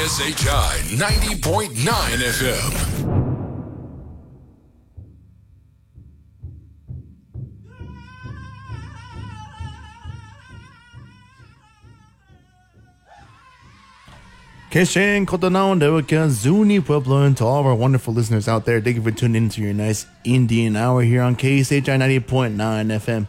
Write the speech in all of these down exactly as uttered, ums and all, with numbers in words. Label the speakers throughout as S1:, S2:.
S1: S H I ninety point nine F M.
S2: Keshen Kotonao Dewaka Zuni Pueblo, and to all of our wonderful listeners out there, thank you for tuning into your nice Indian hour here on K S H I ninety point nine F M.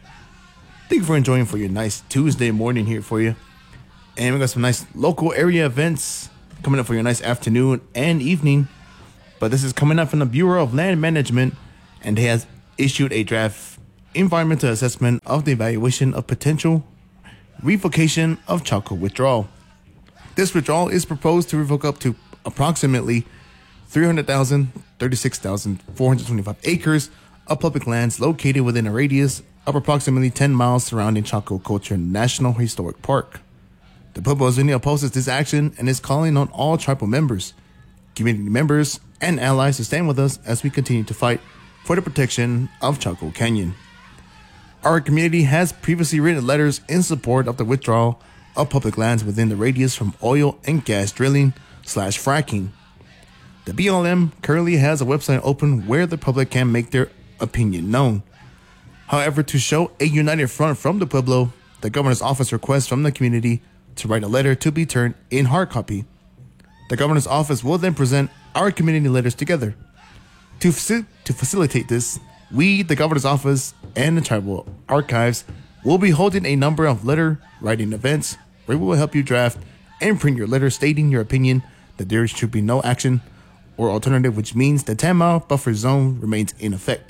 S2: Thank you for enjoying for your nice Tuesday morning here for you. And we got some nice local area events coming up for your nice afternoon and evening. But this is coming up from the Bureau of Land Management, and they has issued a draft environmental assessment of the evaluation of potential revocation of Chalco withdrawal. This withdrawal is proposed to revoke up to approximately three hundred thousand, thirty-six thousand four hundred twenty-five acres of public lands located within a radius of approximately ten miles surrounding Chalco Culture National Historic Park. The Pueblo Zuni opposes this action and is calling on all tribal members, community members, and allies to stand with us as we continue to fight for the protection of Chalco Canyon. Our community has previously written letters in support of the withdrawal of public lands within the radius from oil and gas drilling slash fracking. The B L M currently has a website open where the public can make their opinion known. However, to show a united front from the Pueblo, the governor's office requests from the community to write a letter to be turned in hard copy. The governor's office will then present our community letters together. To, faci- to facilitate this, we, the governor's office, and the tribal archives will be holding a number of letter writing events where we will help you draft and print your letter stating your opinion that there should be no action or alternative, which means the ten mile buffer zone remains in effect.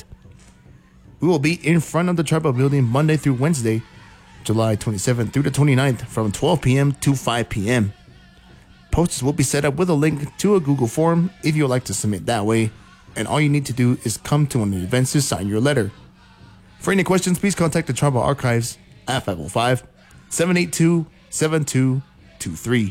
S2: We will be in front of the tribal building Monday through Wednesday, July twenty-seventh through the twenty-ninth from twelve p.m. to five p.m. Posters will be set up with a link to a Google form if you would like to submit that way, and all you need to do is come to one of the events to sign your letter. For any questions, please contact the Tribal Archives at five oh five, seven eight two, seven two two three.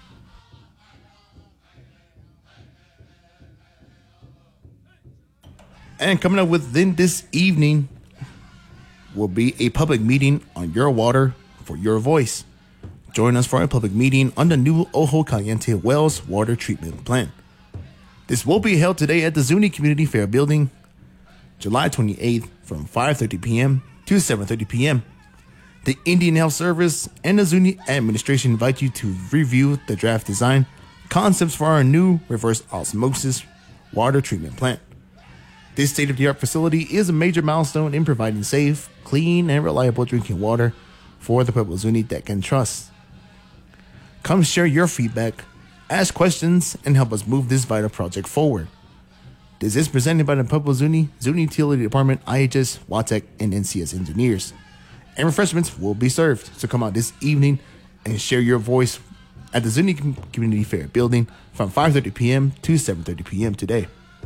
S2: And coming up within this evening will be a public meeting on your water for your voice. Join us for a public meeting on the new Ojo Caliente Wells Water Treatment Plant. This will be held today at the Zuni Community Fair Building, July twenty-eighth from five thirty p.m. to seven thirty p.m. The Indian Health Service and the Zuni administration invite you to review the draft design concepts for our new reverse osmosis water treatment plant. This state-of-the-art facility is a major milestone in providing safe, clean, and reliable drinking water for the Pueblo Zuni that can trust. Come share your feedback, ask questions, and help us move this vital project forward. This is presented by the Pueblo Zuni, Zuni Utility Department, I H S, WATEC, and N C S engineers. And refreshments will be served, so come out this evening and share your voice at the Zuni Community Fair Building from five thirty p.m. to seven thirty p.m. today.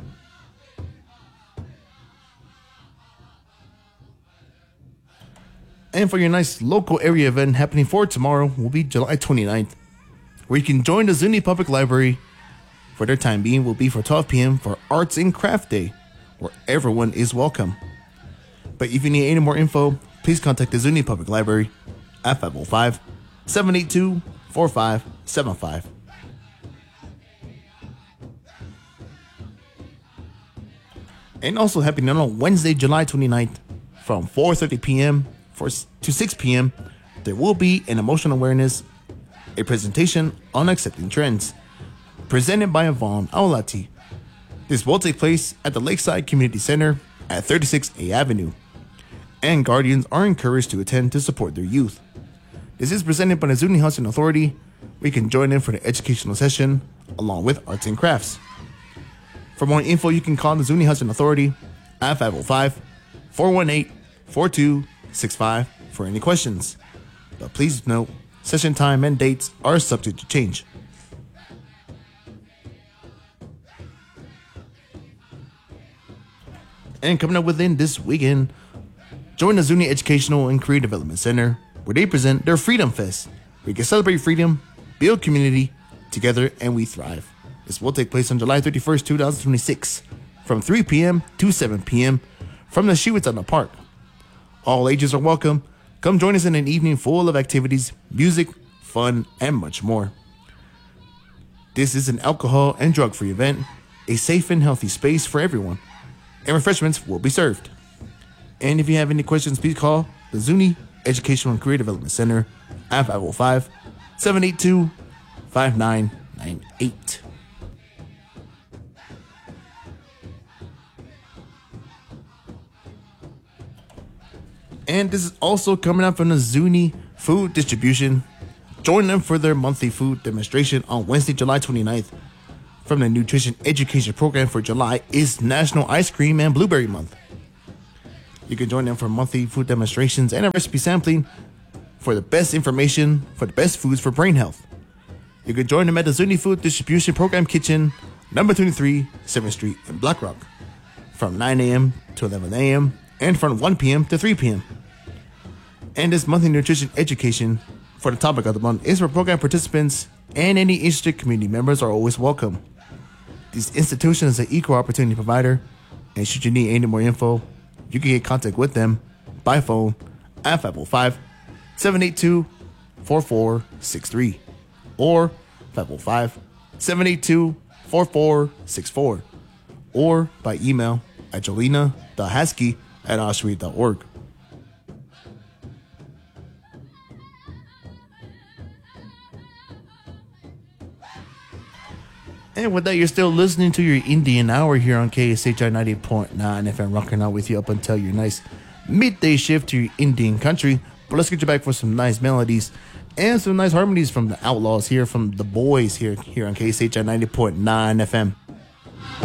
S2: And for your nice local area event happening for tomorrow will be July twenty-ninth, where you can join the Zuni Public Library. For their time being will be for twelve p.m. for Arts and Craft Day, where everyone is welcome. But if you need any more info, please contact the Zuni Public Library at five oh five, seven eight two, four five seven five. And also happening on Wednesday, July twenty-ninth from four thirty p.m. for to six p.m. there will be an emotional awareness, a presentation on accepting trends, presented by Yvonne Aulati. This will take place at the Lakeside Community Center at thirty-six A Avenue, and guardians are encouraged to attend to support their youth. This is presented by the Zuni Housing Authority. We can join in for the educational session along with arts and crafts. For more info, you can call the Zuni Housing Authority at five oh five, four one eight, four two six five for any questions. But please note, session time and dates are subject to change. And coming up within this weekend, join the Zuni Educational and Career Development Center, where they present their Freedom Fest, where you can celebrate freedom, build community, together, and we thrive. This will take place on July thirty-first, twenty twenty-six, from three p.m. to seven p.m. from the Shiwatana Park. All ages are welcome. Come join us in an evening full of activities, music, fun, and much more. This is an alcohol and drug-free event, a safe and healthy space for everyone, and refreshments will be served. And if you have any questions, please call the Zuni Educational and Career Development Center at five oh five, seven eight two, five nine nine eight. And this is also coming up from the Zuni Food Distribution. Join them for their monthly food demonstration on Wednesday, July twenty-ninth. From the Nutrition Education Program for July is National Ice Cream and Blueberry Month. You can join them for monthly food demonstrations and a recipe sampling for the best information for the best foods for brain health. You can join them at the Zuni Food Distribution Program Kitchen, number twenty-three, seventh Street in Black Rock, from nine a.m. to eleven a.m. and from one p.m. to three p.m. And this monthly nutrition education for the topic of the month is for program participants, and any interested community members are always welcome. This institution is an equal opportunity provider, and should you need any more info, you can get in contact with them by phone at five oh five, seven eight two, four four six three or five oh five, seven eight two, four four six four or by email at jolena dot haskey at osprey dot org. And with that, you're still listening to your Indian Hour here on K S H I ninety point nine F M, rocking out with you up until your nice midday shift to your Indian country. But let's get you back for some nice melodies and some nice harmonies from the Outlaws here, from the boys here, here on K S H I ninety point nine F M.